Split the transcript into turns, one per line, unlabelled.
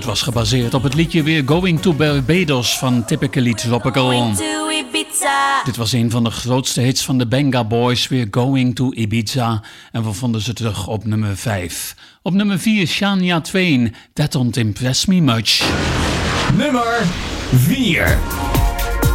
was gebaseerd op het liedje We're Going to Barbados van Typically Tropical. Dit was een van de grootste hits van de Benga Boys, We're Going to Ibiza. En we vonden ze terug op nummer 5. Op nummer 4 Shania Twain, That Don't Impress Me Much.
Nummer 4.